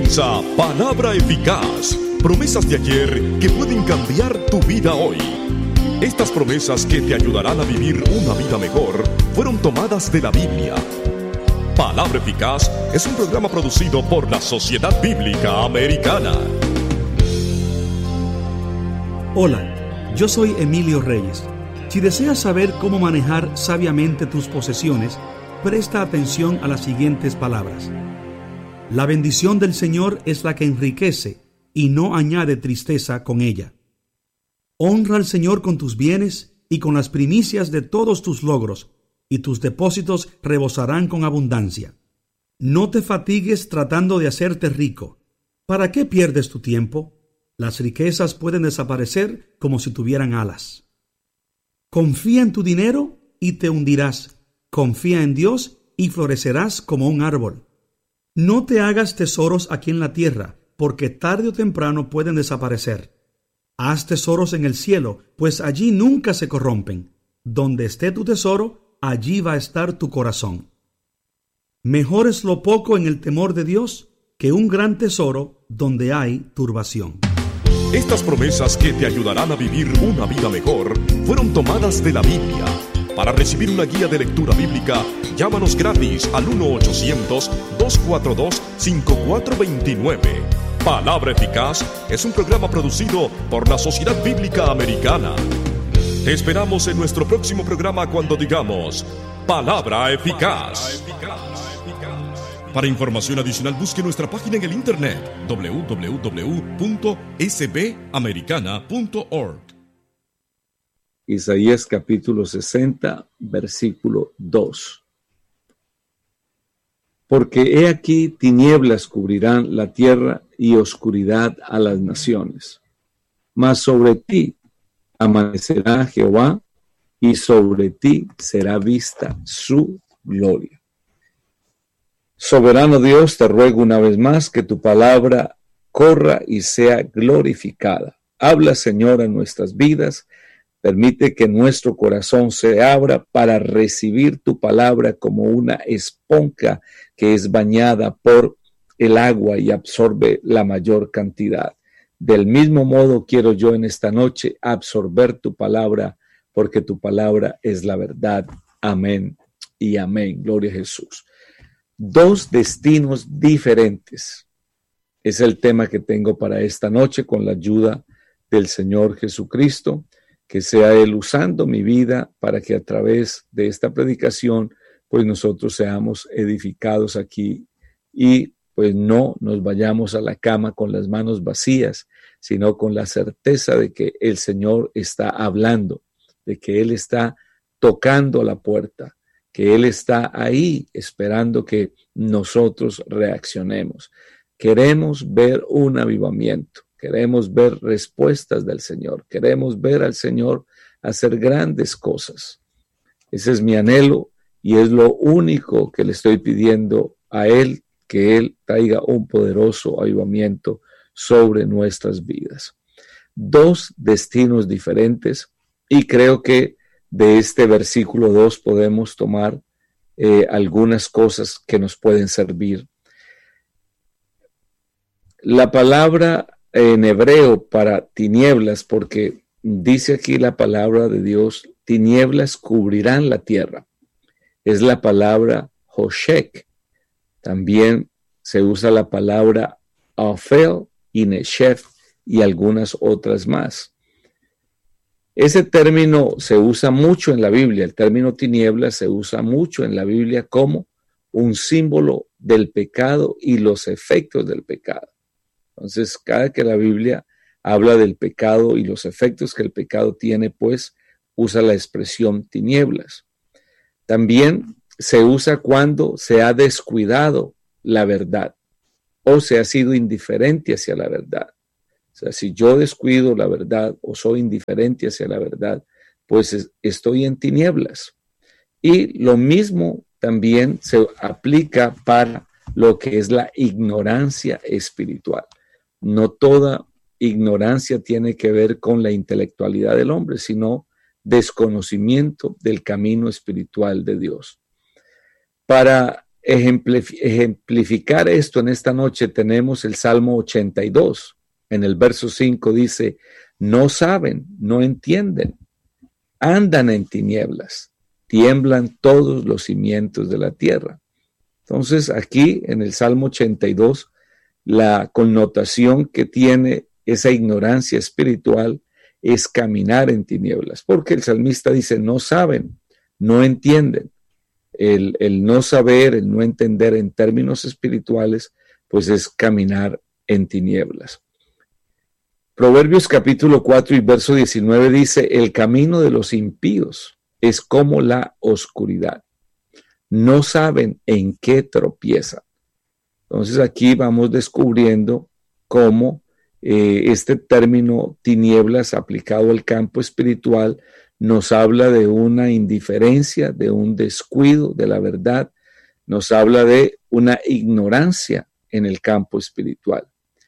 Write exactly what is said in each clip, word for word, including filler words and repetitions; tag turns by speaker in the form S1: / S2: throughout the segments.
S1: Comienza Palabra Eficaz, promesas de ayer que pueden cambiar tu vida hoy. Estas promesas que te ayudarán a vivir una vida mejor fueron tomadas de la Biblia. Palabra Eficaz es un programa producido por la Sociedad Bíblica Americana.
S2: Hola, yo soy Emilio Reyes. Si deseas saber cómo manejar sabiamente tus posesiones, presta atención a las siguientes palabras. La bendición del Señor es la que enriquece y no añade tristeza con ella. Honra al Señor con tus bienes y con las primicias de todos tus logros, y tus depósitos rebosarán con abundancia. No te fatigues tratando de hacerte rico. ¿Para qué pierdes tu tiempo? Las riquezas pueden desaparecer como si tuvieran alas. Confía en tu dinero y te hundirás. Confía en Dios y florecerás como un árbol. No te hagas tesoros aquí en la tierra, porque tarde o temprano pueden desaparecer. Haz tesoros en el cielo, pues allí nunca se corrompen. Donde esté tu tesoro, allí va a estar tu corazón. Mejor es lo poco en el temor de Dios que un gran tesoro donde hay turbación.
S1: Estas promesas que te ayudarán a vivir una vida mejor fueron tomadas de la Biblia. Para recibir una guía de lectura bíblica, llámanos gratis al uno ochocientos, dos cuatro dos, cinco cuatro dos nueve. Palabra Eficaz es un programa producido por la Sociedad Bíblica Americana. Te esperamos en nuestro próximo programa cuando digamos Palabra Eficaz. Para información adicional, busque nuestra página en el internet doble u doble u doble u punto s b americana punto org.
S3: Isaías capítulo sesenta, versículo dos. Porque he aquí tinieblas cubrirán la tierra y oscuridad a las naciones. Mas sobre ti amanecerá Jehová y sobre ti será vista su gloria. Soberano Dios, te ruego una vez más que tu palabra corra y sea glorificada. Habla, Señor, en nuestras vidas. Permite que nuestro corazón se abra para recibir tu palabra como una esponja que es bañada por el agua y absorbe la mayor cantidad. Del mismo modo quiero yo en esta noche absorber tu palabra, porque tu palabra es la verdad. Amén y amén. Gloria a Jesús. Dos destinos diferentes es el tema que tengo para esta noche con la ayuda del Señor Jesucristo. Que sea Él usando mi vida para que a través de esta predicación, pues nosotros seamos edificados aquí y pues no nos vayamos a la cama con las manos vacías, sino con la certeza de que el Señor está hablando, de que Él está tocando la puerta, que Él está ahí esperando que nosotros reaccionemos. Queremos ver un avivamiento. Queremos ver respuestas del Señor. Queremos ver al Señor hacer grandes cosas. Ese es mi anhelo y es lo único que le estoy pidiendo a Él, que Él traiga un poderoso avivamiento sobre nuestras vidas. Dos destinos diferentes y creo que de este versículo dos podemos tomar eh, algunas cosas que nos pueden servir. La palabra en hebreo para tinieblas, porque dice aquí la palabra de Dios, tinieblas cubrirán la tierra. Es la palabra Hoshek. También se usa la palabra Afel y Neshef y algunas otras más. Ese término se usa mucho en la Biblia. El término tinieblas se usa mucho en la Biblia como un símbolo del pecado y los efectos del pecado. Entonces, cada que la Biblia habla del pecado y los efectos que el pecado tiene, pues usa la expresión tinieblas. También se usa cuando se ha descuidado la verdad o se ha sido indiferente hacia la verdad. O sea, si yo descuido la verdad o soy indiferente hacia la verdad, pues estoy en tinieblas. Y lo mismo también se aplica para lo que es la ignorancia espiritual. No toda ignorancia tiene que ver con la intelectualidad del hombre, sino desconocimiento del camino espiritual de Dios. Para ejemplificar esto en esta noche tenemos el Salmo ochenta y dos. En el verso cinco dice, no saben, no entienden, andan en tinieblas, tiemblan todos los cimientos de la tierra. Entonces aquí en el Salmo ochenta y dos, la connotación que tiene esa ignorancia espiritual es caminar en tinieblas, porque el salmista dice, no saben, no entienden. El, el no saber, el no entender en términos espirituales, pues es caminar en tinieblas. Proverbios capítulo cuatro y verso diecinueve dice, el camino de los impíos es como la oscuridad. No saben en qué tropiezan. Entonces aquí vamos descubriendo cómo eh, este término tinieblas aplicado al campo espiritual nos habla de una indiferencia, de un descuido de la verdad, nos habla de una ignorancia en el campo espiritual.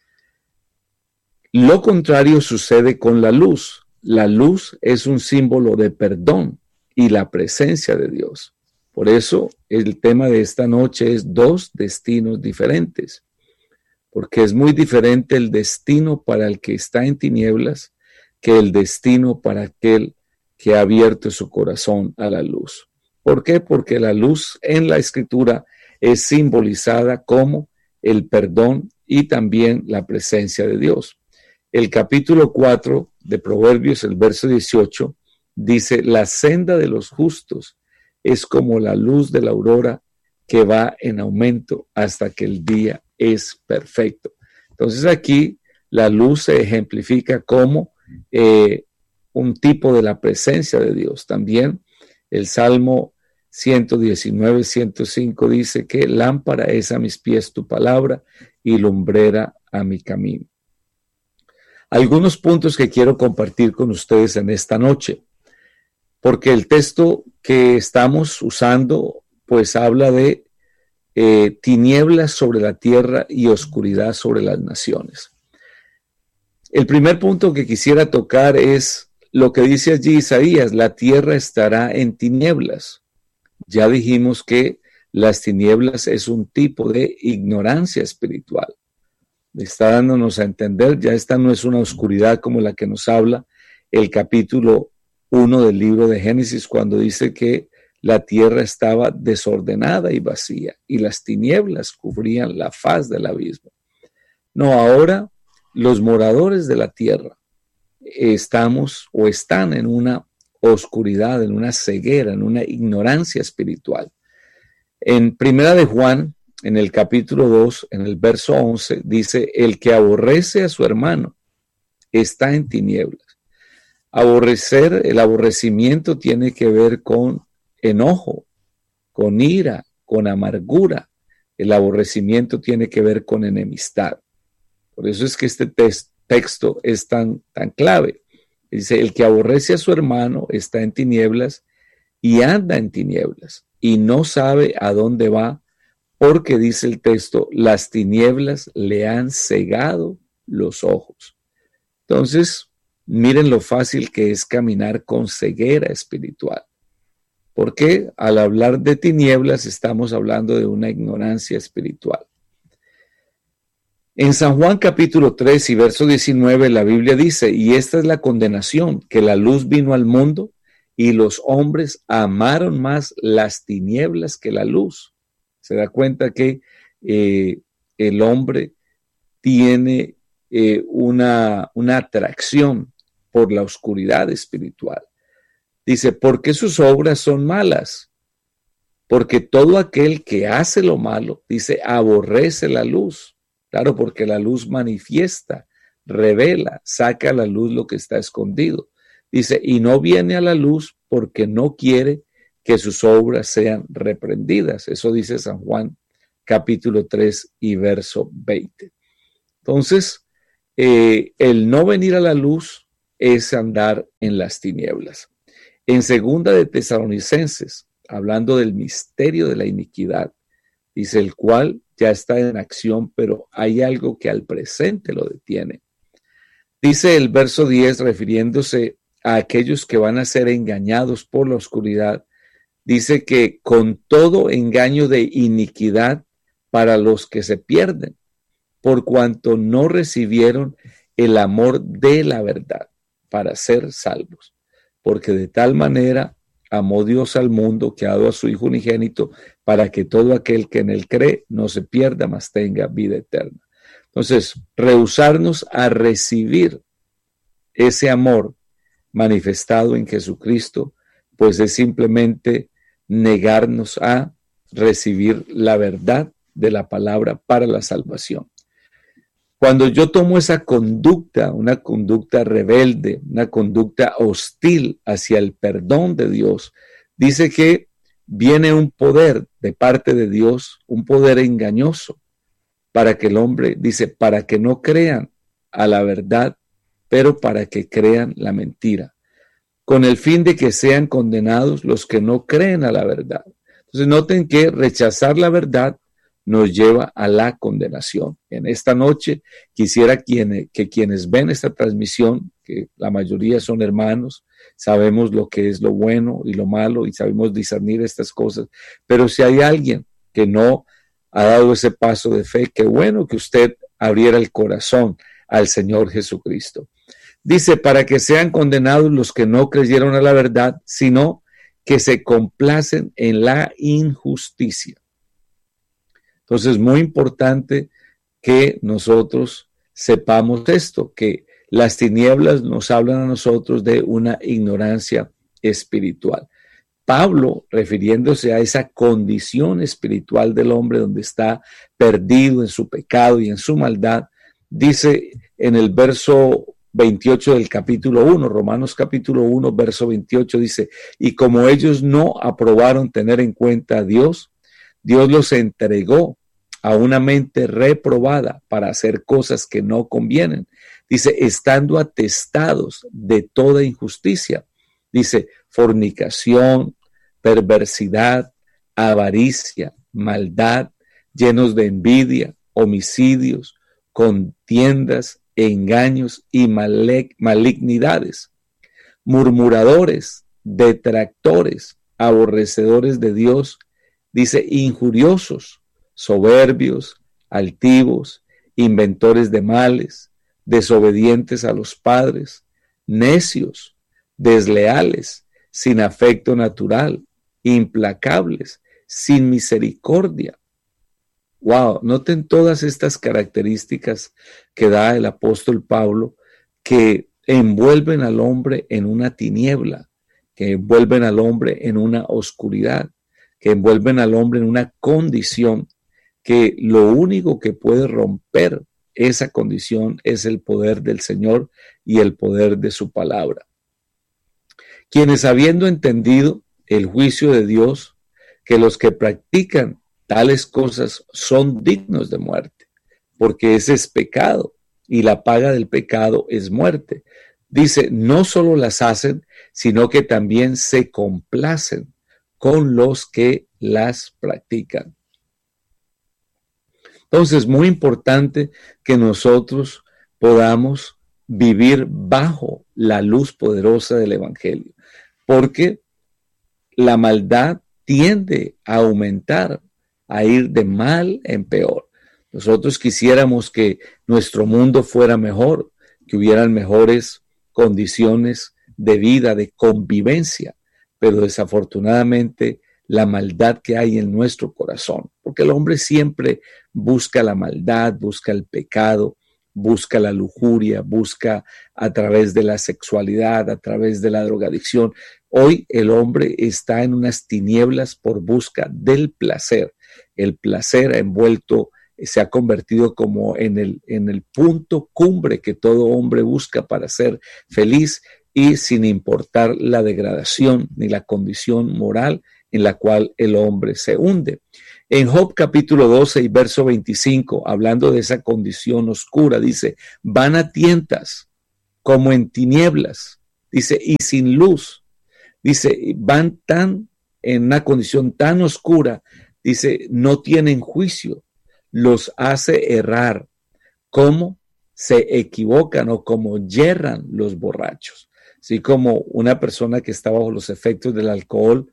S3: Lo contrario sucede con la luz. La luz es un símbolo de perdón y la presencia de Dios. Por eso el tema de esta noche es dos destinos diferentes, porque es muy diferente el destino para el que está en tinieblas que el destino para aquel que ha abierto su corazón a la luz. ¿Por qué? Porque la luz en la Escritura es simbolizada como el perdón y también la presencia de Dios. El capítulo cuatro de Proverbios, el verso dieciocho, dice, la senda de los justos es como la luz de la aurora que va en aumento hasta que el día es perfecto. Entonces aquí la luz se ejemplifica como eh, un tipo de la presencia de Dios. También el Salmo ciento diecinueve, ciento cinco dice que lámpara es a mis pies tu palabra y lumbrera a mi camino. Algunos puntos que quiero compartir con ustedes en esta noche, porque el texto que estamos usando pues habla de eh, tinieblas sobre la tierra y oscuridad sobre las naciones. El primer punto que quisiera tocar es lo que dice allí Isaías, la tierra estará en tinieblas. Ya dijimos que las tinieblas es un tipo de ignorancia espiritual. Está dándonos a entender, ya esta no es una oscuridad como la que nos habla el capítulo uno del libro de Génesis, cuando dice que la tierra estaba desordenada y vacía y las tinieblas cubrían la faz del abismo. No, ahora los moradores de la tierra estamos o están en una oscuridad, en una ceguera, en una ignorancia espiritual. En Primera de Juan, en el capítulo dos, en el verso once, dice, el que aborrece a su hermano está en tinieblas. Aborrecer, el aborrecimiento tiene que ver con enojo, con ira, con amargura. El aborrecimiento tiene que ver con enemistad. Por eso es que este texto texto es tan, tan clave. Dice, el que aborrece a su hermano está en tinieblas y anda en tinieblas y no sabe a dónde va, porque dice el texto, las tinieblas le han cegado los ojos. Entonces, miren lo fácil que es caminar con ceguera espiritual. Porque al hablar de tinieblas estamos hablando de una ignorancia espiritual. En San Juan capítulo tres y verso diecinueve la Biblia dice, y esta es la condenación, que la luz vino al mundo y los hombres amaron más las tinieblas que la luz. Se da cuenta que eh, el hombre tiene eh, una, una atracción por la oscuridad espiritual. Dice, ¿por qué sus obras son malas? Porque todo aquel que hace lo malo, dice, aborrece la luz. Claro, porque la luz manifiesta, revela, saca a la luz lo que está escondido. Dice, y no viene a la luz porque no quiere que sus obras sean reprendidas. Eso dice San Juan capítulo tres y verso veinte. Entonces, eh, el no venir a la luz es andar en las tinieblas. En segunda de Tesalonicenses, hablando del misterio de la iniquidad, dice, el cual ya está en acción, pero hay algo que al presente lo detiene. Dice el verso diez, refiriéndose a aquellos que van a ser engañados por la oscuridad, dice que con todo engaño de iniquidad para los que se pierden, por cuanto no recibieron el amor de la verdad para ser salvos. Porque de tal manera amó Dios al mundo que ha dado a su Hijo unigénito para que todo aquel que en él cree no se pierda, mas tenga vida eterna. Entonces, rehusarnos a recibir ese amor manifestado en Jesucristo, pues es simplemente negarnos a recibir la verdad de la palabra para la salvación. Cuando yo tomo esa conducta, una conducta rebelde, una conducta hostil hacia el perdón de Dios, dice que viene un poder de parte de Dios, un poder engañoso, para que el hombre, dice, para que no crean a la verdad, pero para que crean la mentira, con el fin de que sean condenados los que no creen a la verdad. Entonces noten que rechazar la verdad nos lleva a la condenación. En esta noche quisiera quien, que quienes ven esta transmisión, que la mayoría son hermanos, sabemos lo que es lo bueno y lo malo y sabemos discernir estas cosas, pero si hay alguien que no ha dado ese paso de fe, qué bueno que usted abriera el corazón al Señor Jesucristo. Dice, para que sean condenados los que no creyeron a la verdad, sino que se complacen en la injusticia. Entonces, muy importante que nosotros sepamos esto, que las tinieblas nos hablan a nosotros de una ignorancia espiritual. Pablo, refiriéndose a esa condición espiritual del hombre donde está perdido en su pecado y en su maldad, dice en el verso veintiocho del capítulo uno, Romanos capítulo uno, verso veintiocho, dice, y como ellos no aprobaron tener en cuenta a Dios, Dios los entregó a una mente reprobada para hacer cosas que no convienen. Dice, estando atestados de toda injusticia. Dice, fornicación, perversidad, avaricia, maldad, llenos de envidia, homicidios, contiendas, engaños y malignidades, murmuradores, detractores, aborrecedores de Dios, dice, injuriosos, soberbios, altivos, inventores de males, desobedientes a los padres, necios, desleales, sin afecto natural, implacables, sin misericordia. Wow, noten todas estas características que da el apóstol Pablo que envuelven al hombre en una tiniebla, que envuelven al hombre en una oscuridad, que envuelven al hombre en una condición que lo único que puede romper esa condición es el poder del Señor y el poder de su palabra. Quienes habiendo entendido el juicio de Dios, que los que practican tales cosas son dignos de muerte, porque ese es pecado y la paga del pecado es muerte. Dice, no solo las hacen, sino que también se complacen con los que las practican. Entonces, muy importante que nosotros podamos vivir bajo la luz poderosa del Evangelio, porque la maldad tiende a aumentar, a ir de mal en peor. Nosotros quisiéramos que nuestro mundo fuera mejor, que hubieran mejores condiciones de vida, de convivencia, pero desafortunadamente la maldad que hay en nuestro corazón, porque el hombre siempre busca la maldad, busca el pecado, busca la lujuria, busca a través de la sexualidad, a través de la drogadicción. Hoy el hombre está en unas tinieblas por busca del placer. El placer ha envuelto, se ha convertido como en el, en el punto cumbre que todo hombre busca para ser feliz y sin importar la degradación ni la condición moral en la cual el hombre se hunde. En Job capítulo doce y verso veinticinco, hablando de esa condición oscura, dice, van a tientas como en tinieblas, dice, y sin luz, dice, van tan en una condición tan oscura, dice, no tienen juicio, los hace errar, como se equivocan o como yerran los borrachos. Así como una persona que está bajo los efectos del alcohol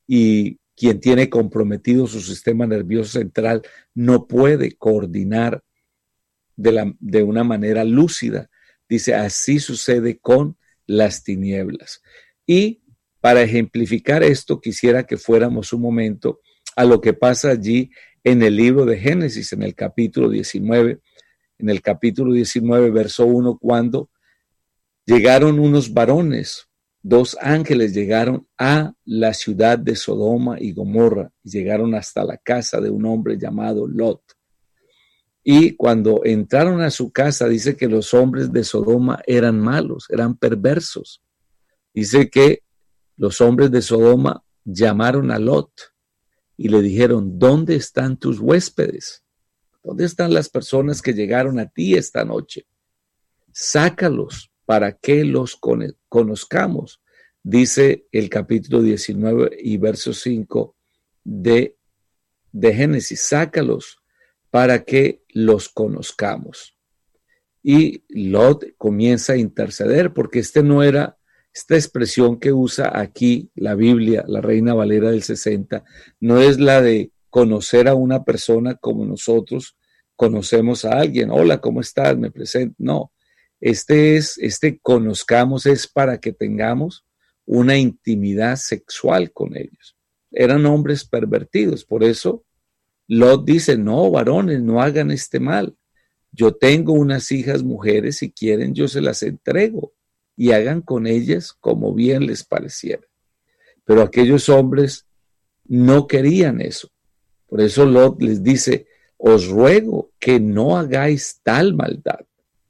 S3: y quien tiene comprometido su sistema nervioso central no puede coordinar de, la, de una manera lúcida. Dice, así sucede con las tinieblas. Y para ejemplificar esto, quisiera que fuéramos un momento a lo que pasa allí en el libro de Génesis, en el capítulo diecinueve, en el capítulo diecinueve, verso uno, cuando llegaron unos varones, dos ángeles llegaron a la ciudad de Sodoma y Gomorra, y llegaron hasta la casa de un hombre llamado Lot. Y cuando entraron a su casa, dice que los hombres de Sodoma eran malos, eran perversos. Dice que los hombres de Sodoma llamaron a Lot y le dijeron, ¿dónde están tus huéspedes? ¿Dónde están las personas que llegaron a ti esta noche? Sácalos para que los conozcamos. Dice el capítulo diecinueve y verso cinco de, de Génesis, sácalos para que los conozcamos. Y Lot comienza a interceder, porque este no era, esta expresión que usa aquí la Biblia, la Reina Valera del sesenta, no es la de conocer a una persona como nosotros conocemos a alguien. Hola, ¿cómo estás? Me presento. No, este es, este conozcamos es para que tengamos una intimidad sexual con ellos. Eran hombres pervertidos, por eso Lot dice, no, varones, no hagan este mal. Yo tengo unas hijas mujeres, si quieren yo se las entrego y hagan con ellas como bien les pareciera. Pero aquellos hombres no querían eso. Por eso Lot les dice, os ruego que no hagáis tal maldad.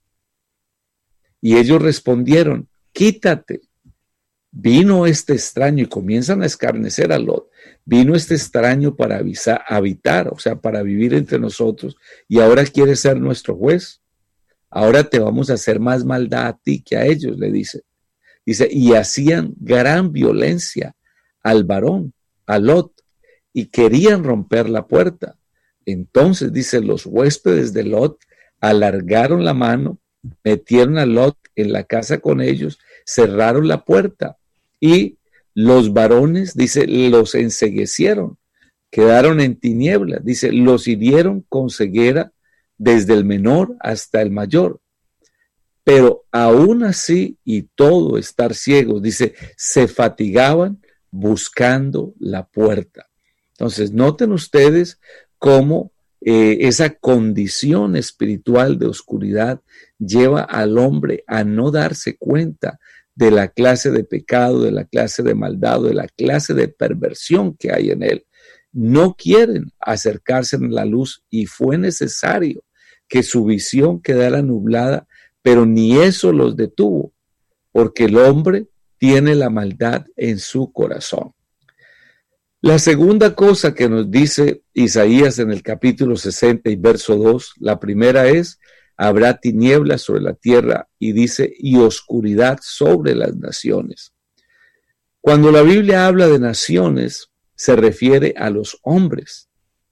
S3: Y ellos respondieron, quítate. Vino este extraño, y comienzan a escarnecer a Lot. Vino este extraño para avisar, habitar, o sea, para vivir entre nosotros, y ahora quiere ser nuestro juez. Ahora te vamos a hacer más maldad a ti que a ellos, le dice. Dice, y hacían gran violencia al varón, a Lot, y querían romper la puerta. Entonces, dice, los huéspedes de Lot alargaron la mano, metieron a Lot en la casa con ellos, cerraron la puerta, y los varones, dice, los enceguecieron, quedaron en tinieblas, dice, los hirieron con ceguera desde el menor hasta el mayor. Pero aún así, y todo estar ciegos, dice, se fatigaban buscando la puerta. Entonces, noten ustedes cómo eh, esa condición espiritual de oscuridad lleva al hombre a no darse cuenta de la clase de pecado, de la clase de maldad, de la clase de perversión que hay en él. No quieren acercarse a la luz y fue necesario que su visión quedara nublada, pero ni eso los detuvo, porque el hombre tiene la maldad en su corazón. La segunda cosa que nos dice Isaías en el capítulo sesenta y verso dos, la primera es, habrá tinieblas sobre la tierra, y dice, y oscuridad sobre las naciones. Cuando la Biblia habla de naciones, se refiere a los hombres.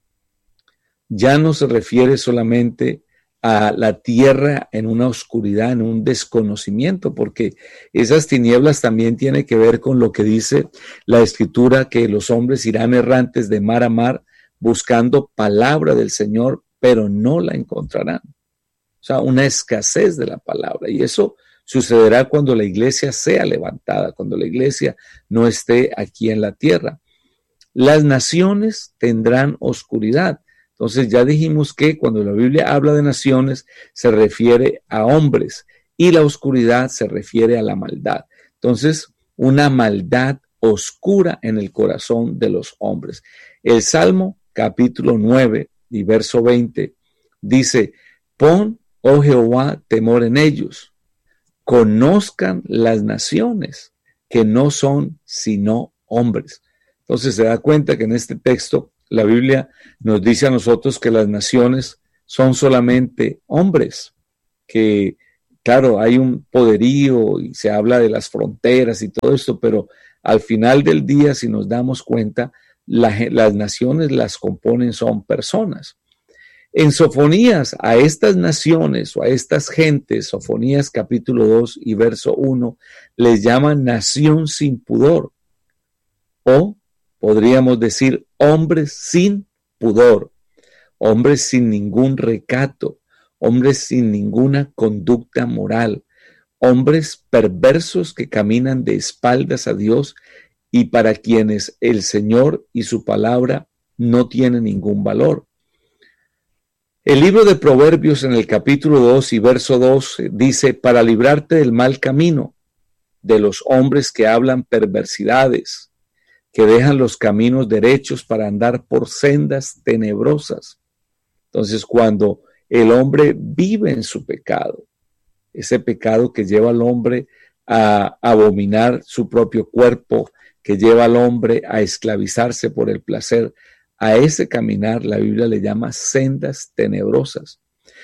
S3: Ya no se refiere solamente a la tierra en una oscuridad, en un desconocimiento, porque esas tinieblas también tienen que ver con lo que dice la Escritura, que los hombres irán errantes de mar a mar buscando palabra del Señor, pero no la encontrarán. O sea, una escasez de la palabra, y eso sucederá cuando la iglesia sea levantada, cuando la iglesia no esté aquí en la tierra. Las naciones tendrán oscuridad. Entonces ya dijimos que cuando la Biblia habla de naciones se refiere a hombres y la oscuridad se refiere a la maldad. Entonces, una maldad oscura en el corazón de los hombres. El Salmo capítulo nueve y verso veinte dice, pon, oh Jehová, temor en ellos, conozcan las naciones que no son sino hombres. Entonces se da cuenta que en este texto la Biblia nos dice a nosotros que las naciones son solamente hombres, que claro, hay un poderío y se habla de las fronteras y todo esto, pero al final del día, si nos damos cuenta, la, las naciones las componen son personas. En Sofonías, a estas naciones o a estas gentes, Sofonías capítulo dos y verso uno, les llaman nación sin pudor o podríamos decir hombres sin pudor, hombres sin ningún recato, hombres sin ninguna conducta moral, hombres perversos que caminan de espaldas a Dios y para quienes el Señor y su palabra no tienen ningún valor. El libro de Proverbios en el capítulo dos y verso dos dice: para librarte del mal camino, de los hombres que hablan perversidades, que dejan los caminos derechos para andar por sendas tenebrosas. Entonces, cuando el hombre vive en su pecado, ese pecado que lleva al hombre a abominar su propio cuerpo, que lleva al hombre a esclavizarse por el placer, a ese caminar la Biblia le llama sendas tenebrosas.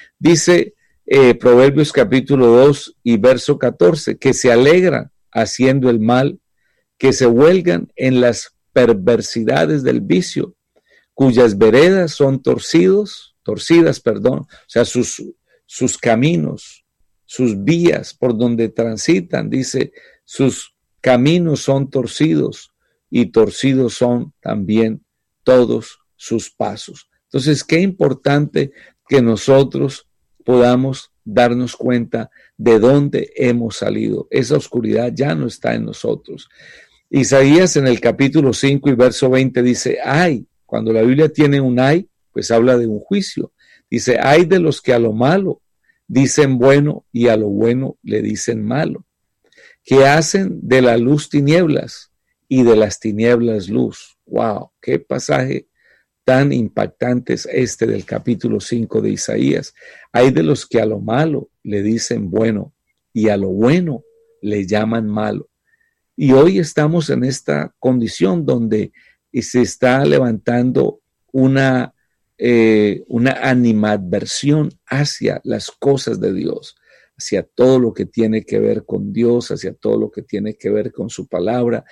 S3: Dice eh, Proverbios capítulo dos y verso catorce, que se alegran haciendo el mal, que se huelgan en las perversidades del vicio, cuyas veredas son torcidos, torcidas, perdón, o sea, sus, sus caminos, sus vías por donde transitan, dice, sus caminos son torcidos y torcidos son también todos sus pasos. Entonces, qué importante que nosotros podamos darnos cuenta de dónde hemos salido. Esa oscuridad ya no está en nosotros. Isaías en el capítulo cinco y verso veinte dice, ay, cuando la Biblia tiene un ay, pues habla de un juicio. Dice, ay de los que a lo malo dicen bueno y a lo bueno le dicen malo, que hacen de la luz tinieblas y de las tinieblas luz. Wow, qué pasaje tan impactante es este del capítulo cinco de Isaías. Hay de los que a lo malo le dicen bueno y a lo bueno le llaman malo. Y hoy estamos en esta condición donde se está levantando una, eh, una animadversión hacia las cosas de Dios, hacia todo lo que tiene que ver con Dios, hacia todo lo que tiene que ver con su palabra.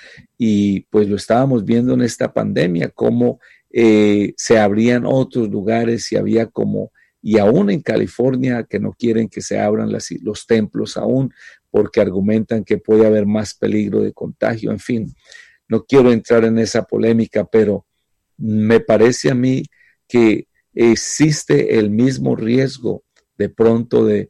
S3: Y pues lo estábamos viendo en esta pandemia, cómo eh, se abrían otros lugares y había como, y aún en California, que no quieren que se abran las, los templos aún, porque argumentan que puede haber más peligro de contagio. En fin, no quiero entrar en esa polémica, pero me parece a mí que existe el mismo riesgo de pronto de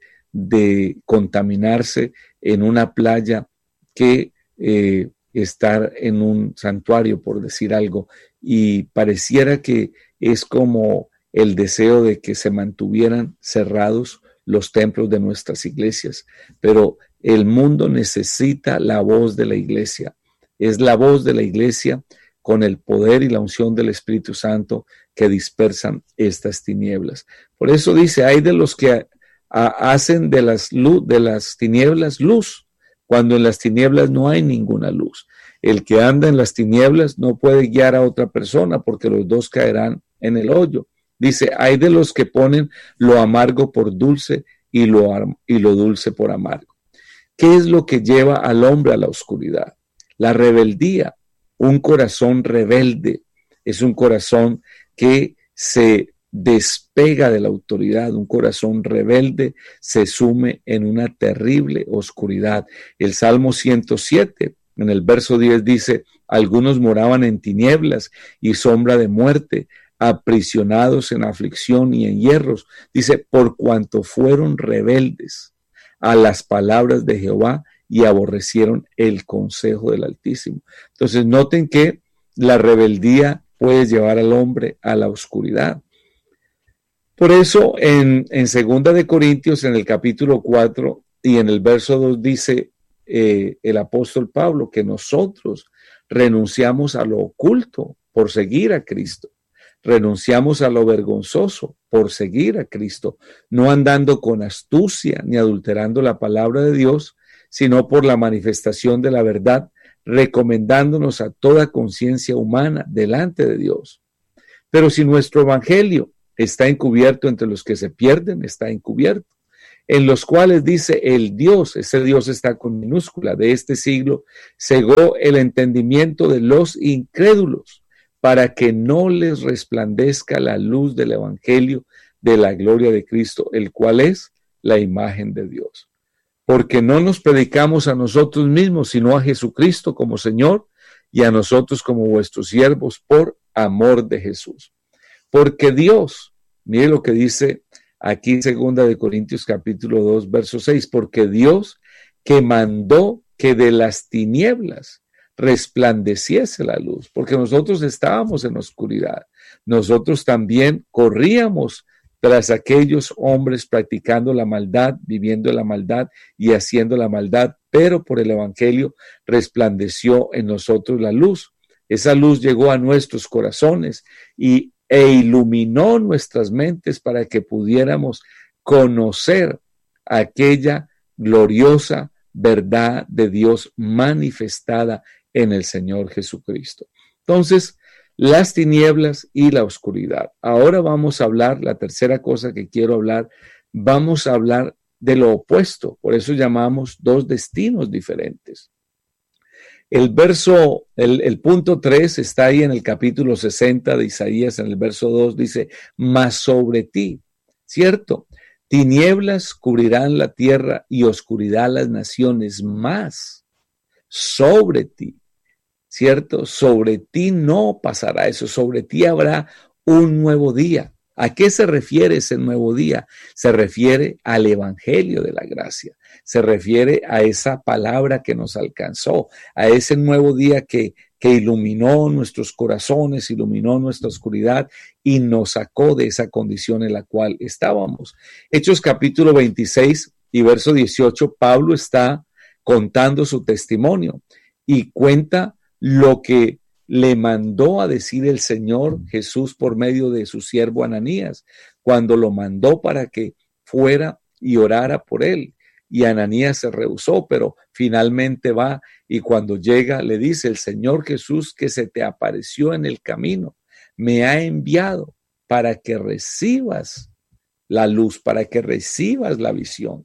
S3: de contaminarse en una playa que eh, estar en un santuario, por decir algo, y pareciera que es como el deseo de que se mantuvieran cerrados los templos de nuestras iglesias, pero el mundo necesita la voz de la iglesia. Es la voz de la iglesia con el poder y la unción del Espíritu Santo que dispersan estas tinieblas. Por eso dice, hay de los que hacen de las, luz, de las tinieblas luz, cuando en las tinieblas no hay ninguna luz. El que anda en las tinieblas no puede guiar a otra persona porque los dos caerán en el hoyo. Dice, hay de los que ponen lo amargo por dulce y lo, y lo dulce por amargo. ¿Qué es lo que lleva al hombre a la oscuridad? La rebeldía. Un corazón rebelde es un corazón que se despega de la autoridad. Un corazón rebelde se sume en una terrible oscuridad. El Salmo ciento siete, en el verso diez dice, algunos moraban en tinieblas y sombra de muerte, aprisionados en aflicción y en hierros. Dice, por cuanto fueron rebeldes a las palabras de Jehová y aborrecieron el consejo del Altísimo. Entonces noten que la rebeldía puede llevar al hombre a la oscuridad. Por eso en, en segunda de Corintios, en el capítulo cuatro y en el verso dos dice eh, el apóstol Pablo que nosotros renunciamos a lo oculto por seguir a Cristo. Renunciamos a lo vergonzoso por seguir a Cristo, no andando con astucia ni adulterando la palabra de Dios, sino por la manifestación de la verdad, recomendándonos a toda conciencia humana delante de Dios. Pero si nuestro evangelio está encubierto entre los que se pierden, está encubierto, en los cuales dice el Dios, ese Dios está con minúscula, de este siglo, cegó el entendimiento de los incrédulos, para que no les resplandezca la luz del evangelio de la gloria de Cristo, el cual es la imagen de Dios. Porque no nos predicamos a nosotros mismos, sino a Jesucristo como Señor, y a nosotros como vuestros siervos por amor de Jesús. Porque Dios, mire lo que dice aquí en segunda de Corintios capítulo dos, verso seis, porque Dios que mandó que de las tinieblas resplandeciese la luz, porque nosotros estábamos en oscuridad, nosotros también corríamos tras aquellos hombres practicando la maldad, viviendo la maldad y haciendo la maldad, pero por el evangelio resplandeció en nosotros la luz. Esa luz llegó a nuestros corazones y, e iluminó nuestras mentes para que pudiéramos conocer aquella gloriosa verdad de Dios manifestada en el Señor Jesucristo. Entonces, las tinieblas y la oscuridad. Ahora vamos a hablar, la tercera cosa que quiero hablar, vamos a hablar de lo opuesto, por eso llamamos dos destinos diferentes. El verso, el, el punto tres está ahí en el capítulo sesenta de Isaías, en el verso dos, dice, mas sobre ti, ¿cierto? Tinieblas cubrirán la tierra y oscuridad las naciones, más sobre ti, ¿cierto? Sobre ti no pasará eso, sobre ti habrá un nuevo día. ¿A qué se refiere ese nuevo día? Se refiere al evangelio de la gracia, se refiere a esa palabra que nos alcanzó, a ese nuevo día que, que iluminó nuestros corazones, iluminó nuestra oscuridad y nos sacó de esa condición en la cual estábamos. Hechos capítulo veintiséis y verso dieciocho, Pablo está contando su testimonio y cuenta lo que le mandó a decir el Señor Jesús por medio de su siervo Ananías, cuando lo mandó para que fuera y orara por él. Y Ananías se rehusó, pero finalmente va y cuando llega le dice, el Señor Jesús que se te apareció en el camino, me ha enviado para que recibas la luz, para que recibas la visión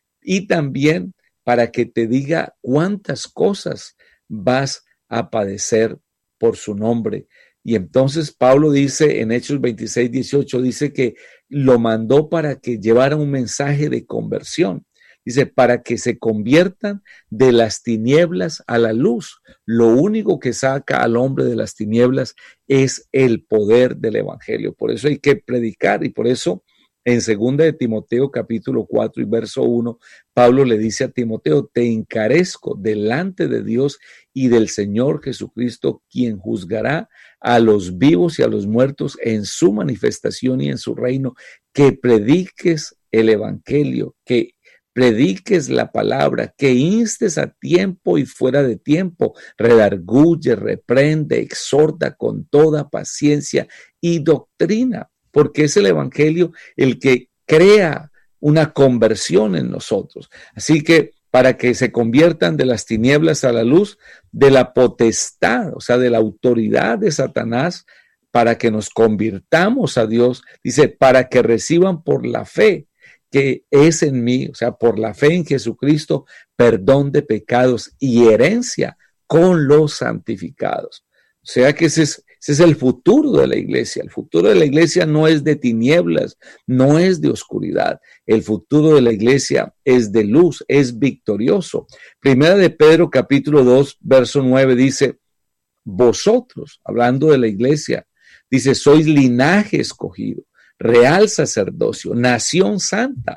S3: y también para que te diga cuántas cosas vas a padecer por su nombre. Y entonces Pablo dice en Hechos veintiséis, dieciocho, dice que lo mandó para que llevara un mensaje de conversión. Dice, para que se conviertan de las tinieblas a la luz. Lo único que saca al hombre de las tinieblas es el poder del evangelio. Por eso hay que predicar y por eso en segunda de Timoteo capítulo cuatro y verso uno, Pablo le dice a Timoteo, te encarezco delante de Dios y del Señor Jesucristo, quien juzgará a los vivos y a los muertos en su manifestación y en su reino, que prediques el evangelio, que prediques la palabra, que instes a tiempo y fuera de tiempo, redarguye, reprende, exhorta con toda paciencia y doctrina, porque es el evangelio el que crea una conversión en nosotros. Así que para que se conviertan de las tinieblas a la luz, de la potestad, o sea, de la autoridad de Satanás, para que nos convirtamos a Dios, dice, para que reciban por la fe que es en mí, o sea, por la fe en Jesucristo, perdón de pecados y herencia con los santificados. O sea que ese es, ese es el futuro de la iglesia. El futuro de la iglesia no es de tinieblas, no es de oscuridad. El futuro de la iglesia es de luz, es victorioso. Primera de Pedro capítulo dos, verso nueve dice, vosotros, hablando de la iglesia, dice, sois linaje escogido, real sacerdocio, nación santa,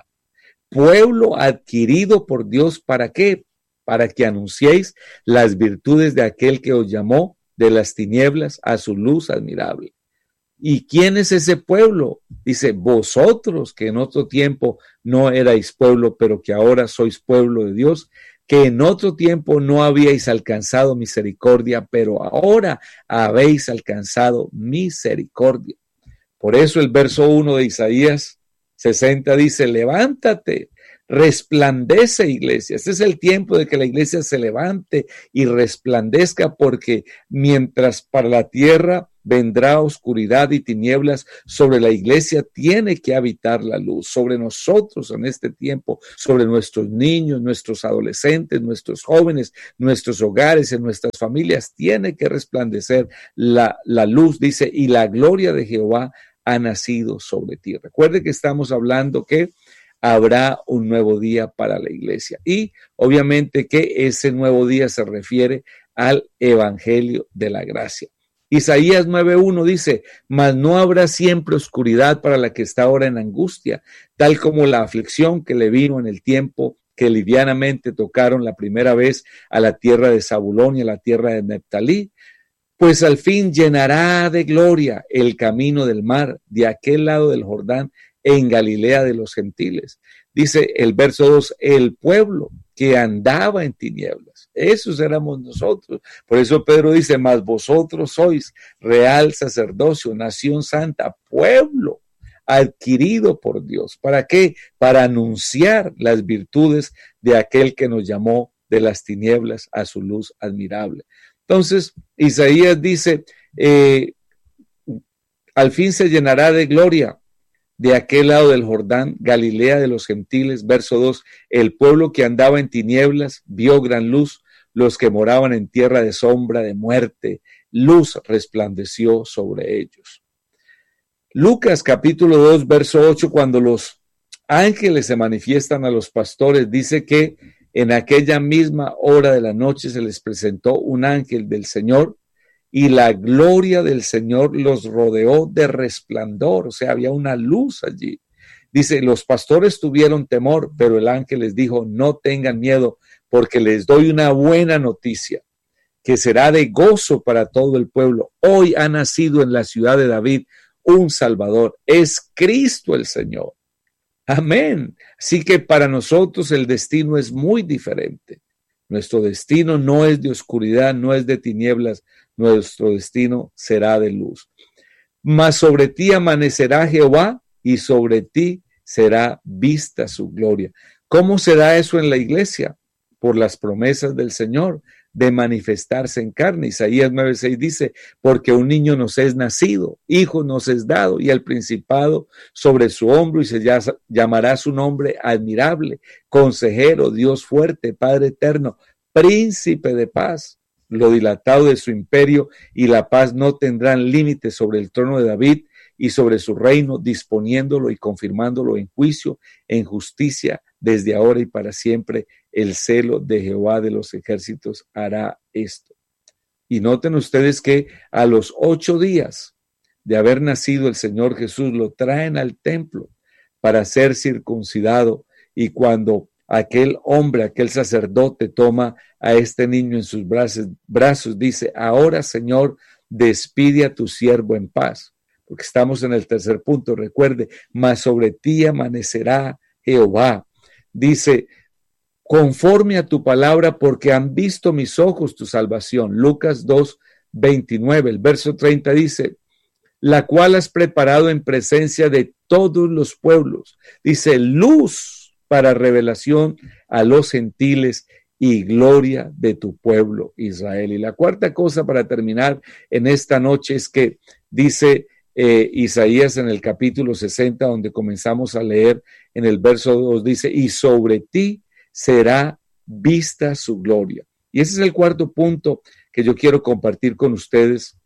S3: pueblo adquirido por Dios, ¿para qué? Para que anunciéis las virtudes de aquel que os llamó de las tinieblas a su luz admirable. ¿Y quién es ese pueblo? Dice, vosotros que en otro tiempo no erais pueblo, pero que ahora sois pueblo de Dios, que en otro tiempo no habíais alcanzado misericordia, pero ahora habéis alcanzado misericordia. Por eso el verso uno de Isaías sesenta dice, levántate, resplandece iglesia. Este es el tiempo de que la iglesia se levante y resplandezca, porque mientras para la tierra vendrá oscuridad y tinieblas, sobre la iglesia tiene que habitar la luz, sobre nosotros en este tiempo, sobre nuestros niños, nuestros adolescentes, nuestros jóvenes, nuestros hogares, en nuestras familias, tiene que resplandecer la, la luz, dice, y la gloria de Jehová ha nacido sobre ti. Recuerde que estamos hablando que habrá un nuevo día para la iglesia y obviamente que ese nuevo día se refiere al evangelio de la gracia. Isaías nueve uno dice, mas no habrá siempre oscuridad para la que está ahora en angustia, tal como la aflicción que le vino en el tiempo que livianamente tocaron la primera vez a la tierra de Zabulón y a la tierra de Neftalí, pues al fin llenará de gloria el camino del mar de aquel lado del Jordán en Galilea de los gentiles. Dice el verso dos, el pueblo que andaba en tinieblas, esos éramos nosotros. Por eso Pedro dice, mas vosotros sois real sacerdocio, nación santa, pueblo adquirido por Dios. ¿Para qué? Para anunciar las virtudes de aquel que nos llamó de las tinieblas a su luz admirable. Entonces, Isaías dice, eh, al fin se llenará de gloria de aquel lado del Jordán, Galilea de los gentiles. Verso dos, el pueblo que andaba en tinieblas vio gran luz, los que moraban en tierra de sombra de muerte, luz resplandeció sobre ellos. Lucas capítulo dos, verso ocho, cuando los ángeles se manifiestan a los pastores, dice que en aquella misma hora de la noche se les presentó un ángel del Señor y la gloria del Señor los rodeó de resplandor, o sea, había una luz allí. Dice, los pastores tuvieron temor, pero el ángel les dijo, no tengan miedo, porque les doy una buena noticia, que será de gozo para todo el pueblo. Hoy ha nacido en la ciudad de David un Salvador, es Cristo el Señor. Amén. Así que para nosotros el destino es muy diferente. Nuestro destino no es de oscuridad, no es de tinieblas, nuestro destino será de luz. Mas sobre ti amanecerá Jehová y sobre ti será vista su gloria. ¿Cómo se da eso en la iglesia? Por las promesas del Señor de manifestarse en carne. Isaías nueve seis dice, porque un niño nos es nacido, hijo nos es dado, y el principado sobre su hombro, y se llamará su nombre admirable, consejero, Dios fuerte, Padre eterno, príncipe de paz. Lo dilatado de su imperio y la paz no tendrán límites sobre el trono de David y sobre su reino, disponiéndolo y confirmándolo en juicio, en justicia, desde ahora y para siempre. El celo de Jehová de los ejércitos hará esto. Y noten ustedes que a los ocho días de haber nacido el Señor Jesús, lo traen al templo para ser circuncidado, y cuando aquel hombre, aquel sacerdote toma a este niño en sus brazos, brazos, dice, ahora Señor, despide a tu siervo en paz, porque estamos en el tercer punto, recuerde, mas sobre ti amanecerá Jehová. Dice, conforme a tu palabra, porque han visto mis ojos tu salvación. Lucas dos veintinueve, el verso treinta dice, la cual has preparado en presencia de todos los pueblos. Dice, luz para revelación a los gentiles y gloria de tu pueblo Israel. Y la cuarta cosa para terminar en esta noche es que dice eh, Isaías en el capítulo sesenta, donde comenzamos a leer en el verso dos, dice, y sobre ti será vista su gloria. Y ese es el cuarto punto que yo quiero compartir con ustedes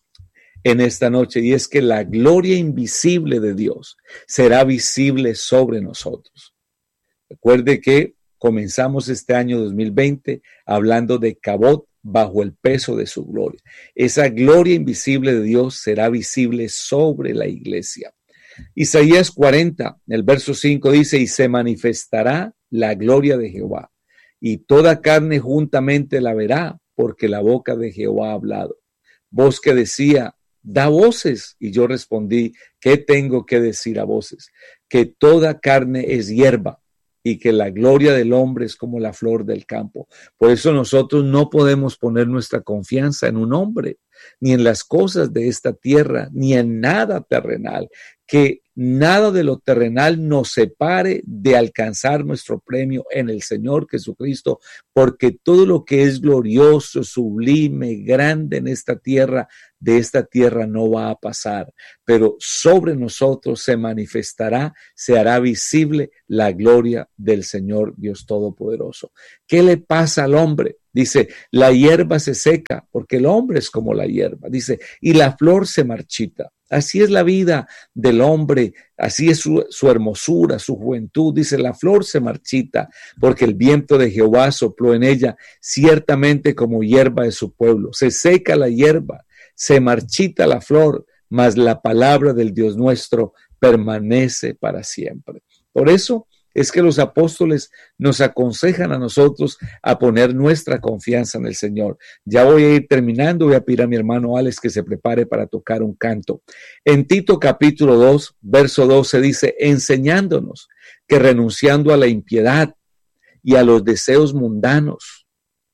S3: en esta noche, y es que la gloria invisible de Dios será visible sobre nosotros. Recuerde que comenzamos este año dos mil veinte hablando de Cabot bajo el peso de su gloria. Esa gloria invisible de Dios será visible sobre la iglesia. Isaías cuarenta, el verso cinco dice, y se manifestará la gloria de Jehová, y toda carne juntamente la verá, porque la boca de Jehová ha hablado. Voz que decía, da voces, y yo respondí, ¿qué tengo que decir a voces? Que toda carne es hierba, y que la gloria del hombre es como la flor del campo. Por eso nosotros no podemos poner nuestra confianza en un hombre, ni en las cosas de esta tierra, ni en nada terrenal. Que nada de lo terrenal nos separe de alcanzar nuestro premio en el Señor Jesucristo, porque todo lo que es glorioso, sublime, grande en esta tierra, de esta tierra no va a pasar, pero sobre nosotros se manifestará, se hará visible la gloria del Señor Dios Todopoderoso. ¿Qué le pasa al hombre? Dice, la hierba se seca porque el hombre es como la hierba. Dice, y la flor se marchita. Así es la vida del hombre, así es su, su hermosura, su juventud. Dice, la flor se marchita porque el viento de Jehová sopló en ella, ciertamente como hierba de su pueblo. Se seca la hierba, se marchita la flor, mas la palabra del Dios nuestro permanece para siempre. Por eso es que los apóstoles nos aconsejan a nosotros a poner nuestra confianza en el Señor. Ya voy a ir terminando, voy a pedir a mi hermano Alex que se prepare para tocar un canto. En Tito capítulo dos, verso doce dice, enseñándonos que renunciando a la impiedad y a los deseos mundanos.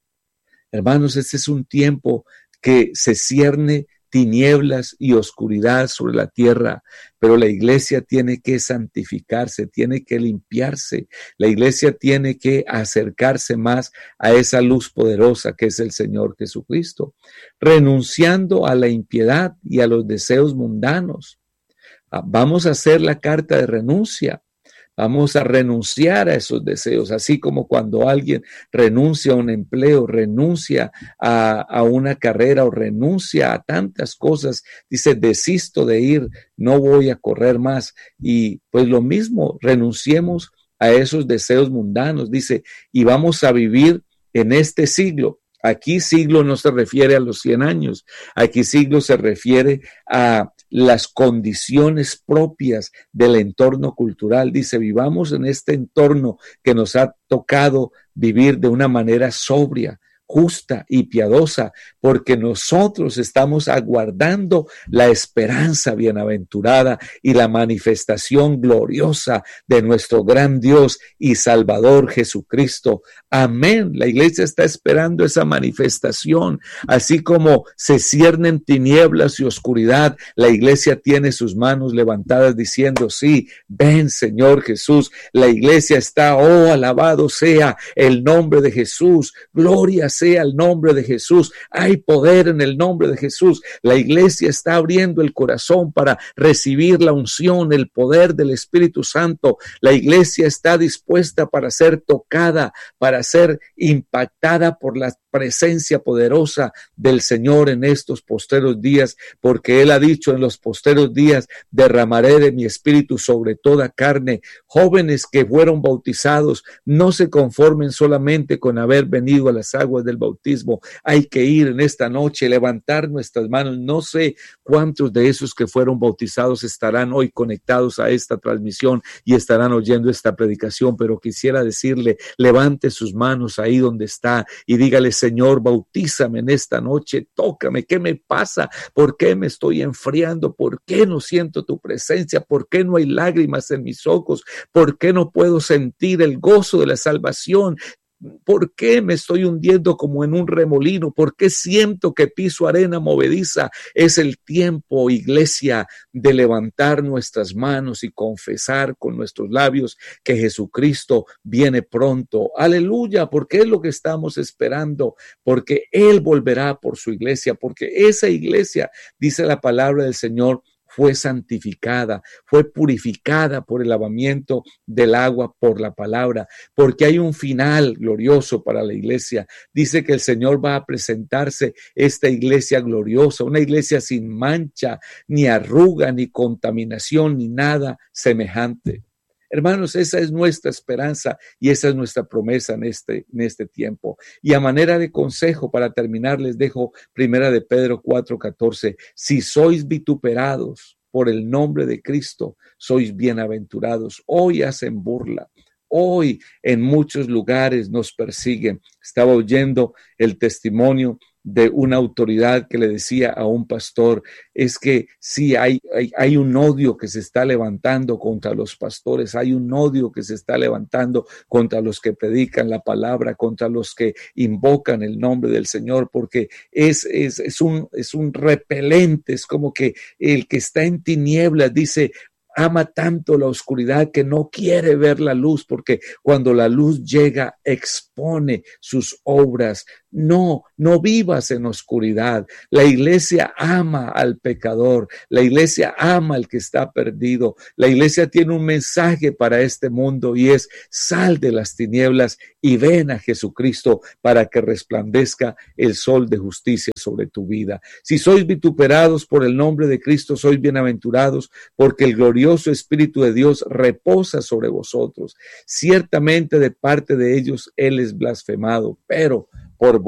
S3: Hermanos, este es un tiempo que se cierne tinieblas y oscuridad sobre la tierra, pero la iglesia tiene que santificarse, tiene que limpiarse, la iglesia tiene que acercarse más a esa luz poderosa que es el Señor Jesucristo, renunciando a la impiedad y a los deseos mundanos. Vamos a hacer la carta de renuncia. Vamos a renunciar a esos deseos, así como cuando alguien renuncia a un empleo, renuncia a, a una carrera o renuncia a tantas cosas. Dice, desisto de ir, no voy a correr más. Y pues lo mismo, renunciemos a esos deseos mundanos. Dice, y vamos a vivir en este siglo. Aquí siglo no se refiere a los cien años, aquí siglo se refiere a las condiciones propias del entorno cultural. Dice, vivamos en este entorno que nos ha tocado vivir de una manera sobria, justa y piadosa, porque nosotros estamos aguardando la esperanza bienaventurada y la manifestación gloriosa de nuestro gran Dios y Salvador Jesucristo. Amén. La iglesia está esperando esa manifestación, así como se ciernen tinieblas y oscuridad. La iglesia tiene sus manos levantadas diciendo, sí, ven Señor Jesús. La iglesia está, oh, alabado sea el nombre de Jesús, gloria sea el nombre de Jesús. Hay poder en el nombre de Jesús. La iglesia está abriendo el corazón para recibir la unción, el poder del Espíritu Santo. La iglesia está dispuesta para ser tocada, para ser impactada por la presencia poderosa del Señor en estos posteros días, porque Él ha dicho, en los posteros días derramaré de mi espíritu sobre toda carne. Jóvenes que fueron bautizados, no se conformen solamente con haber venido a las aguas del bautismo. Hay que ir en esta noche, levantar nuestras manos. No sé cuántos de esos que fueron bautizados estarán hoy conectados a esta transmisión y estarán oyendo esta predicación, pero quisiera decirle, levante sus manos ahí donde está y dígale, Señor, bautízame en esta noche, tócame, ¿qué me pasa? ¿Por qué me estoy enfriando? ¿Por qué no siento tu presencia? ¿Por qué no hay lágrimas en mis ojos? ¿Por qué no puedo sentir el gozo de la salvación? ¿Por qué me estoy hundiendo como en un remolino? ¿Por qué siento que piso arena movediza? Es el tiempo, iglesia, de levantar nuestras manos y confesar con nuestros labios que Jesucristo viene pronto. Aleluya, porque es lo que estamos esperando, porque Él volverá por su iglesia, porque esa iglesia, dice la palabra del Señor, fue santificada, fue purificada por el lavamiento del agua por la palabra, porque hay un final glorioso para la iglesia. Dice que el Señor va a presentarse esta iglesia gloriosa, una iglesia sin mancha, ni arruga, ni contaminación, ni nada semejante. Hermanos, esa es nuestra esperanza y esa es nuestra promesa en este, en este tiempo. Y a manera de consejo, para terminar, les dejo primera de Pedro cuatro catorce. Si sois vituperados por el nombre de Cristo, sois bienaventurados. Hoy hacen burla. Hoy en muchos lugares nos persiguen. Estaba oyendo el testimonio de una autoridad que le decía a un pastor, es que sí, hay, hay, hay un odio que se está levantando contra los pastores, hay un odio que se está levantando contra los que predican la palabra, contra los que invocan el nombre del Señor, porque es, es, es, un, es un repelente, es como que el que está en tinieblas dice, ama tanto la oscuridad que no quiere ver la luz, porque cuando la luz llega, expone sus obras. No, no vivas en oscuridad. La iglesia ama al pecador. La iglesia ama al que está perdido. La iglesia tiene un mensaje para este mundo y es: sal de las tinieblas y ven a Jesucristo para que resplandezca el sol de justicia sobre tu vida. Si sois vituperados por el nombre de Cristo, sois bienaventurados, porque el glorioso Espíritu de Dios reposa sobre vosotros. Ciertamente de parte de ellos Él es blasfemado, pero por